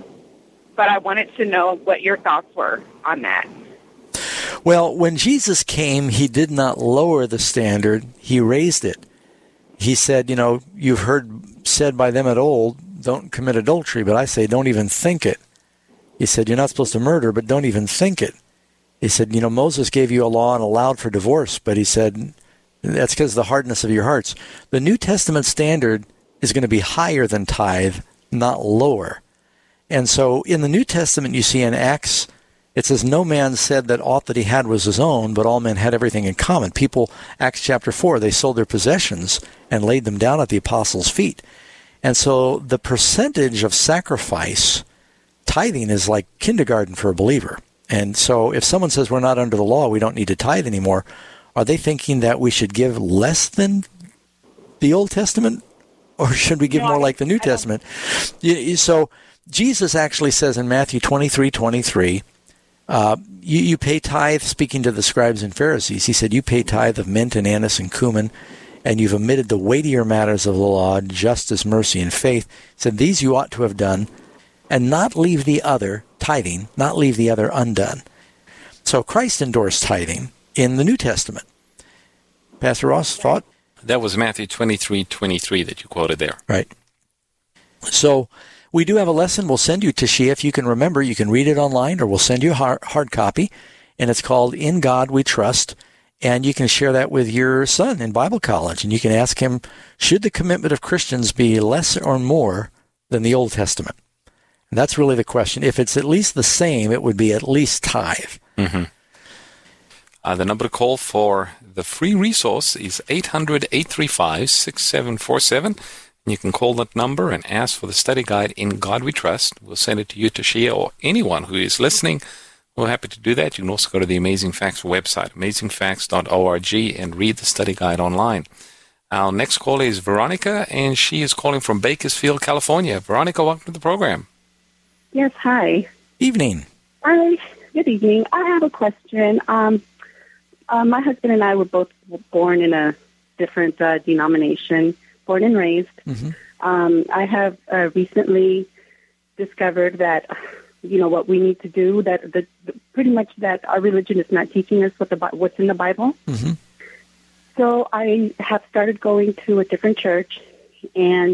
I wanted to know what your thoughts were on that. Well, when Jesus came, he did not lower the standard, he raised it. He said, you've heard said by them of old, don't commit adultery, but I say don't even think it. He said, you're not supposed to murder, but don't even think it. He said, Moses gave you a law and allowed for divorce, but he said, that's because of the hardness of your hearts. The New Testament standard is going to be higher than tithe, not lower. And so in the New Testament, you see in Acts, it says, no man said that aught that he had was his own, but all men had everything in common. People, Acts chapter 4, they sold their possessions and laid them down at the apostles' feet. And so the percentage of sacrifice, tithing is like kindergarten for a believer. And so if someone says we're not under the law, we don't need to tithe anymore, are they thinking that we should give less than the Old Testament? Or should we give more like the New Testament? So Jesus actually says in Matthew 23:23, you pay tithe, speaking to the scribes and Pharisees. He said, you pay tithe of mint and anise and cumin, and you've omitted the weightier matters of the law, justice, mercy, and faith. He said, these you ought to have done, and not leave the other, tithing, not leave the other undone. So Christ endorsed tithing in the New Testament. Pastor Ross, thought? That was Matthew 23:23 that you quoted there. Right. So we do have a lesson. We'll send you to Shia. If you can remember, you can read it online, or we'll send you a hard copy, and it's called In God We Trust. And you can share that with your son in Bible college, and you can ask him, should the commitment of Christians be less or more than the Old Testament? And that's really the question. If it's at least the same, it would be at least tithe. Mm-hmm. The number to call for the free resource is 800-835-6747. You can call that number and ask for the study guide In God We Trust. We'll send it to you, Tashia, or anyone who is listening. We're happy to do that. You can also go to the Amazing Facts website, amazingfacts.org, and read the study guide online. Our next caller is Veronica, and she is calling from Bakersfield, California. Veronica, welcome to the program. Yes, hi. Evening. Hi, good evening. I have a question. My husband and I were both born in a different denomination, born and raised. Mm-hmm. I have recently discovered that, what we need to do, that pretty much that our religion is not teaching us what's in the Bible. Mm-hmm. So I have started going to a different church, and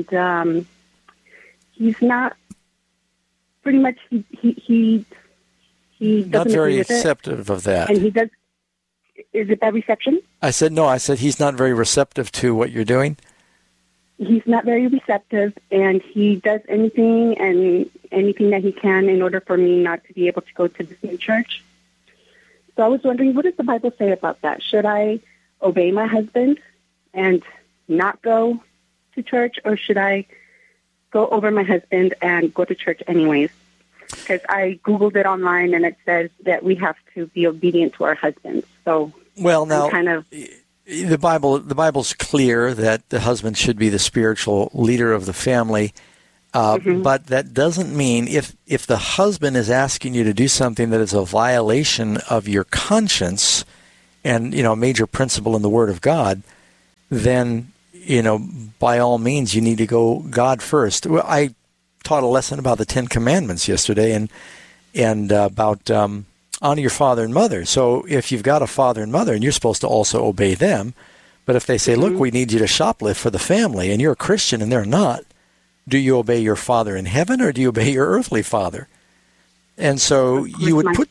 he's not, pretty much he doesn't not very agree with receptive of that. And he does. Is it that reception? I said no. I said he's not very receptive to what you're doing. He's not very receptive, and he does anything that he can in order for me not to be able to go to this new church. So I was wondering, what does the Bible say about that? Should I obey my husband and not go to church, or should I go over my husband and go to church anyways? Because I Googled it online, and it says that we have to be obedient to our husbands. So, well, now, the Bible's clear that the husband should be the spiritual leader of the family, but that doesn't mean if the husband is asking you to do something that is a violation of your conscience and, a major principle in the Word of God, then, by all means, you need to go God first. Well, I taught a lesson about the Ten Commandments yesterday and about honor your father and mother. So if you've got a father and mother, and you're supposed to also obey them, but if they say, look, we need you to shoplift for the family, and you're a Christian and they're not, do you obey your father in heaven, or do you obey your earthly father? And so you would put,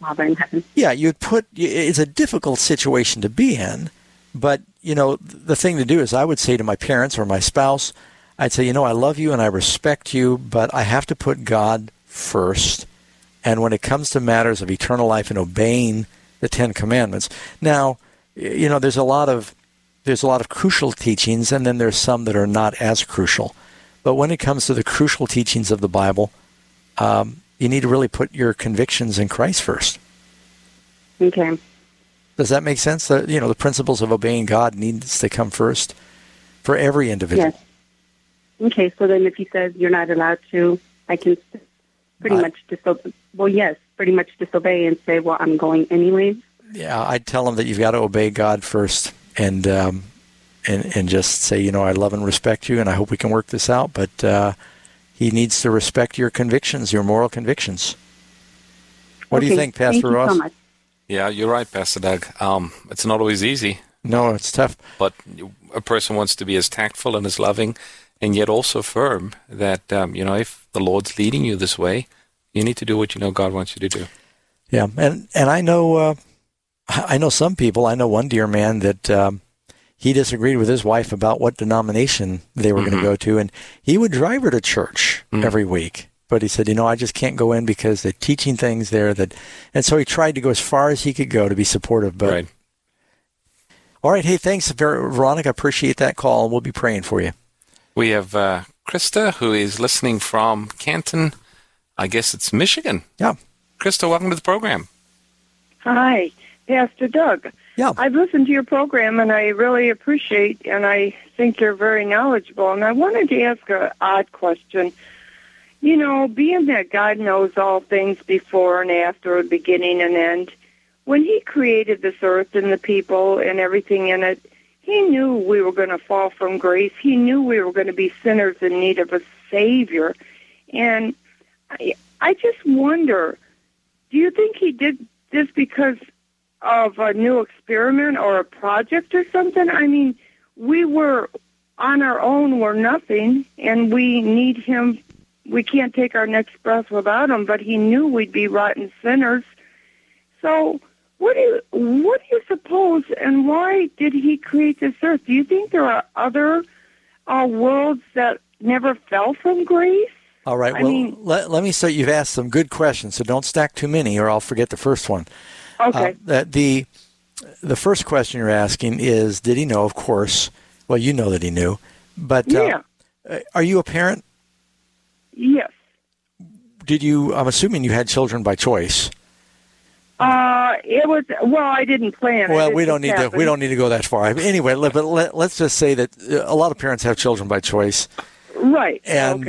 it's a difficult situation to be in, but, the thing to do is I would say to my parents or my spouse, I'd say, I love you and I respect you, but I have to put God first. And when it comes to matters of eternal life and obeying the Ten Commandments, now, there's a lot of crucial teachings, and then there's some that are not as crucial. But when it comes to the crucial teachings of the Bible, you need to really put your convictions in Christ first. Okay. Does that make sense? The principles of obeying God needs to come first for every individual. Yes. Okay, so then if he says you're not allowed to, I can pretty much disobey. Well, yes, pretty much disobey and say, well, I'm going anyways. Yeah, I'd tell him that you've got to obey God first, and just say, I love and respect you, and I hope we can work this out. But he needs to respect your convictions, your moral convictions. What do you think, Pastor Ross? So much. Yeah, you're right, Pastor Doug. It's not always easy. No, it's tough. But a person wants to be as tactful and as loving, and yet also firm that, if the Lord's leading you this way, you need to do what God wants you to do. Yeah, and I know some people. I know one dear man that he disagreed with his wife about what denomination they were going to go to, and he would drive her to church every week. But he said, I just can't go in because they're teaching things there and so he tried to go as far as he could go to be supportive. But right. All right, hey, thanks, Veronica. Appreciate that call, and we'll be praying for you. We have Krista, who is listening from Canton. I guess it's Michigan. Yeah. Krista, welcome to the program. Hi, Pastor Doug. Yeah. I've listened to your program, and I really appreciate, and I think you're very knowledgeable. And I wanted to ask an odd question. Being that God knows all things before and after, beginning and end, when he created this earth and the people and everything in it, he knew we were going to fall from grace. He knew we were going to be sinners in need of a Savior. And I just wonder, do you think he did this because of a new experiment or a project or something? I mean, we were on our own, we're nothing, and we need him. We can't take our next breath without him, but he knew we'd be rotten sinners. So what do you suppose, and why did he create this earth? Do you think there are other worlds that never fell from grace? All right, let me say you've asked some good questions, so don't stack too many or I'll forget the first one. Okay. The first question you're asking is, did he know? Of course. Well, you know that he knew. But are you a parent? Yes. I'm assuming you had children by choice. I didn't plan it. Well, we don't need to go that far. Anyway, but let's just say that a lot of parents have children by choice. Right. And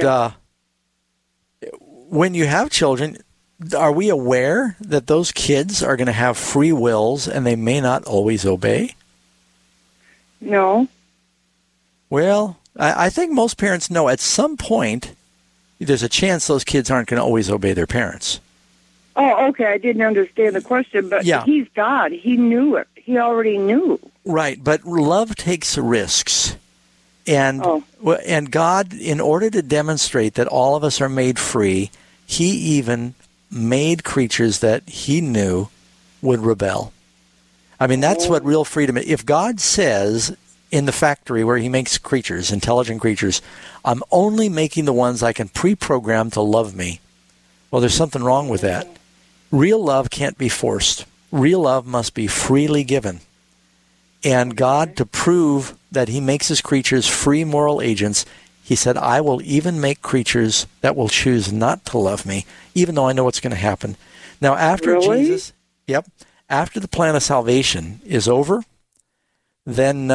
when you have children, are we aware that those kids are going to have free wills and they may not always obey? No. Well, I think most parents know at some point there's a chance those kids aren't going to always obey their parents. Oh, okay. I didn't understand the question, but he's God. He knew it. He already knew. Right, but love takes risks. And God, in order to demonstrate that all of us are made free, he even made creatures that he knew would rebel. I mean, that's what real freedom is. If God says in the factory where he makes creatures, intelligent creatures, I'm only making the ones I can pre-program to love me, well, there's something wrong with that. Real love can't be forced. Real love must be freely given. And God, to prove that he makes his creatures free moral agents, he said, I will even make creatures that will choose not to love me, even though I know what's going to happen. Now, after Jesus, after the plan of salvation is over, then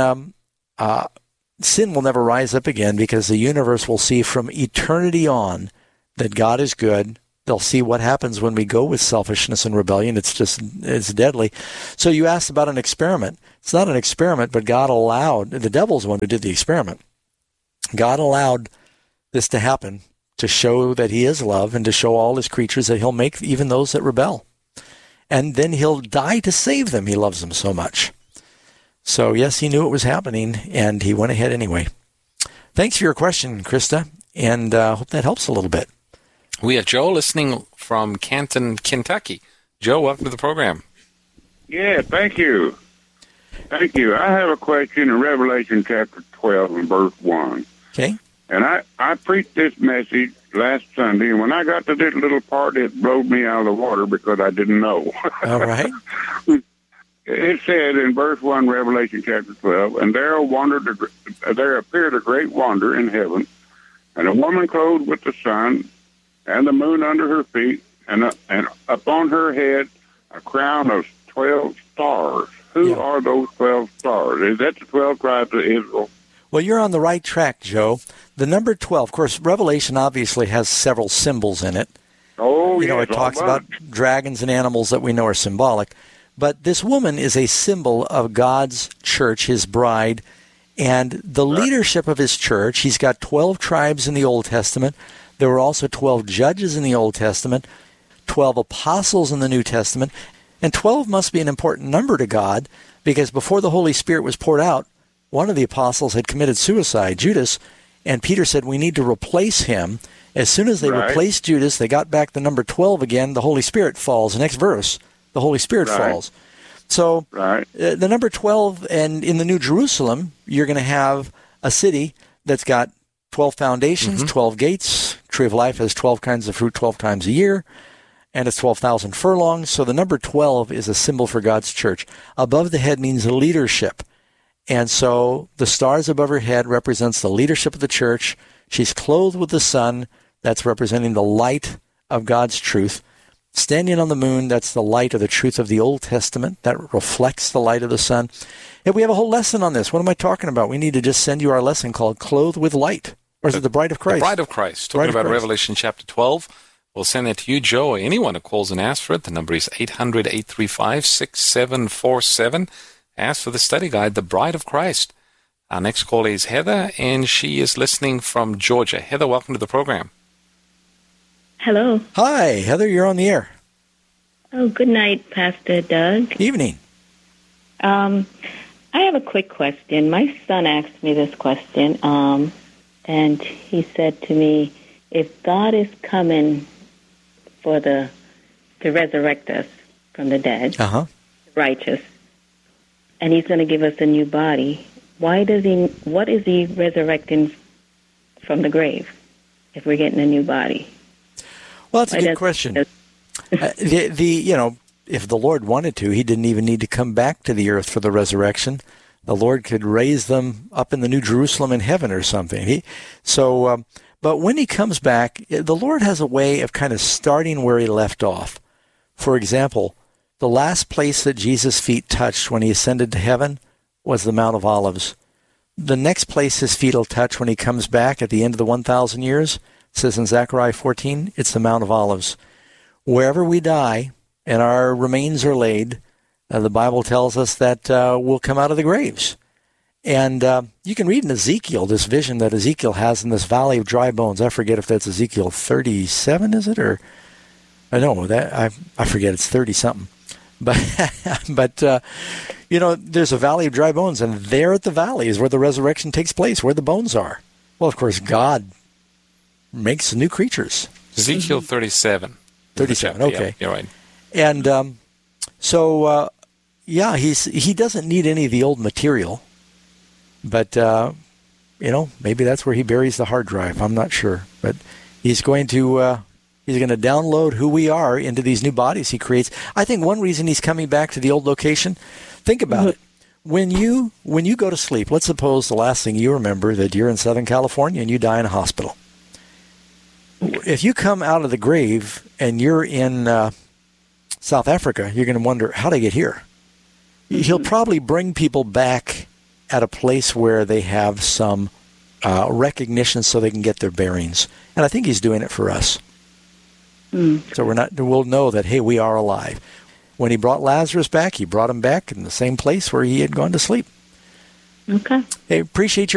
sin will never rise up again, because the universe will see from eternity on that God is good. They'll see what happens when we go with selfishness and rebellion. It's deadly. So you asked about an experiment. It's not an experiment, but God allowed, the devil's the one who did the experiment. God allowed this to happen to show that he is love, and to show all his creatures that he'll make even those that rebel. And then he'll die to save them. He loves them so much. So yes, he knew it was happening, and he went ahead anyway. Thanks for your question, Krista, and hope that helps a little bit. We have Joe listening from Canton, Kentucky. Joe, welcome to the program. Yeah, thank you. Thank you. I have a question in Revelation chapter 12 and verse 1. Okay. And I preached this message last Sunday, and when I got to this little part, it blowed me out of the water because I didn't know. All right. It said in verse 1, Revelation chapter 12, and there appeared a great wonder in heaven, and a woman clothed with the sun, and the moon under her feet, and upon her head a crown of 12 stars. Who are those 12 stars? Is that the 12 tribes of Israel? Well, you're on the right track, Joe. The number 12, of course, Revelation obviously has several symbols in it. Oh, you know, it talks about dragons and animals that we know are symbolic. But this woman is a symbol of God's church, his bride, and the leadership of his church. He's got 12 tribes in the Old Testament. There were also 12 judges in the Old Testament, 12 apostles in the New Testament, and 12 must be an important number to God, because before the Holy Spirit was poured out, one of the apostles had committed suicide, Judas, and Peter said, we need to replace him. As soon as they replaced Judas, they got back the number 12 again, the Holy Spirit falls. The next verse, the Holy Spirit falls. So the number 12, and in the New Jerusalem, you're going to have a city that's got 12 foundations, 12 gates. Tree of Life has 12 kinds of fruit 12 times a year, and it's 12,000 furlongs. So the number 12 is a symbol for God's church. Above the head means leadership. And so the stars above her head represents the leadership of the church. She's clothed with the sun. That's representing the light of God's truth. Standing on the moon, that's the light of the truth of the Old Testament. That reflects the light of the sun. And we have a whole lesson on this. What am I talking about? We need to just send you our lesson called Clothed with Light. Or is it the Bride of Christ? The Bride of Christ. Talking about Revelation chapter 12. We'll send that to you, Joe, or anyone who calls and asks for it. The number is 800-835-6747. Ask for the study guide, The Bride of Christ. Our next caller is Heather, and she is listening from Georgia. Heather, welcome to the program. Hello. Hi, Heather, you're on the air. Oh, good night, Pastor Doug. Evening. I have a quick question. My son asked me this question, and he said to me, if God is coming to resurrect us from the dead, righteous, and he's going to give us a new body, what is he resurrecting from the grave if we're getting a new body? Well, that's a good question. If the Lord wanted to, he didn't even need to come back to the earth for the resurrection. The Lord could raise them up in the New Jerusalem in heaven or something. But when he comes back, the Lord has a way of kind of starting where he left off. For example, the last place that Jesus' feet touched when he ascended to heaven was the Mount of Olives. The next place his feet will touch when he comes back at the end of the 1,000 years, it says in Zechariah 14, it's the Mount of Olives. Wherever we die and our remains are laid, the Bible tells us that we'll come out of the graves. And you can read in Ezekiel, this vision that Ezekiel has in this valley of dry bones. I forget if that's Ezekiel 37, is it? Or I know that I forget, it's 30-something. But there's a valley of dry bones, and there at the valley is where the resurrection takes place, where the bones are. Well, of course, God makes new creatures. Ezekiel 37. 37, okay. Yeah, you're right. And he doesn't need any of the old material. But, maybe that's where he buries the hard drive. I'm not sure. But he's going to He's going to download who we are into these new bodies he creates. I think one reason he's coming back to the old location, think about it. When you go to sleep, let's suppose the last thing you remember that you're in Southern California and you die in a hospital. If you come out of the grave and you're in South Africa, you're going to wonder, how did I get here? He'll probably bring people back at a place where they have some recognition so they can get their bearings. And I think he's doing it for us. So we'll know that, hey, we are alive. When he brought Lazarus back, he brought him back in the same place where he had gone to sleep. Okay. Hey, appreciate your